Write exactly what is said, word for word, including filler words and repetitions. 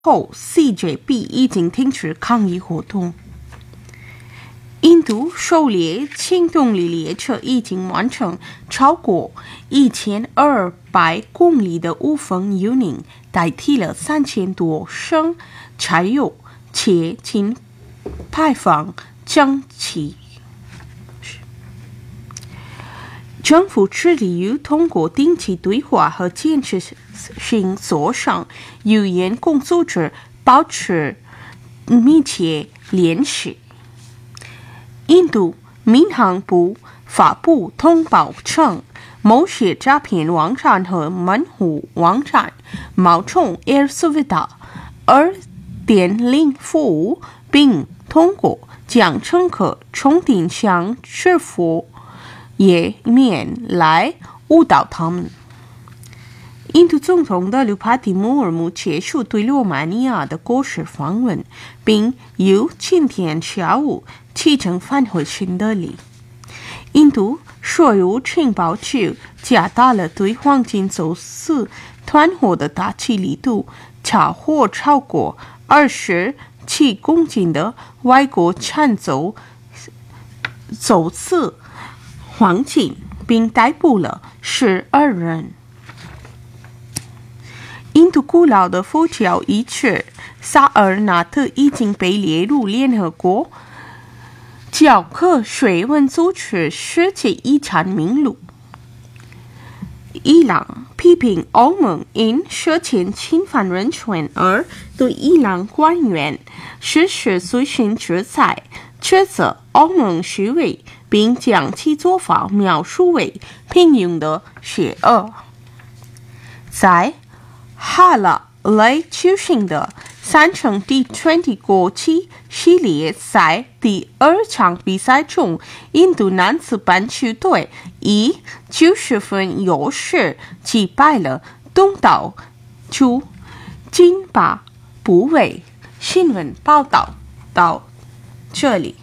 后 C J B 已经停止抗议活动。印度狩猎轻动力列车已经完成超过一千二百公里的无缝运营，代替了三千多升柴油，且仅排放蒸汽。政府致力于通过定期对话和建设性磋商，与员工组织保持密切联系。印度民航部发布通报称，某些诈骗网站和门户网站冒充 Air Suvidha 二点零服务，并通过将乘客充电箱支付页面来误导他们。印度总统德鲁帕蒂穆尔姆结束对罗马尼亚的国事访问，并于今天下午启程返回新德里。印度税务情报局加大了对黄金走私团伙的打击力度，查获超过二十七公斤的外国产走走私黄金，并逮捕了十二人。印度古老的佛教仪式萨尔纳特已经被列入联合国教科学文组织世界遗产名录。伊朗批评欧盟因涉嫌侵犯人权而对伊朗官员实施最新制裁，指责欧盟虚伪，并将其做法描述为平庸的邪恶。在哈拉雷举行的三场 T 二十 国际系列赛第二场比赛中，印度男子棒球队以九十分优势击败了东道主津巴布韦。新闻报道到这里。